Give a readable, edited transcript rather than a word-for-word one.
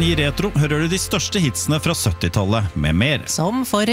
109 Retro hører du de største hitsene fra 70-tallet, med mer. Som for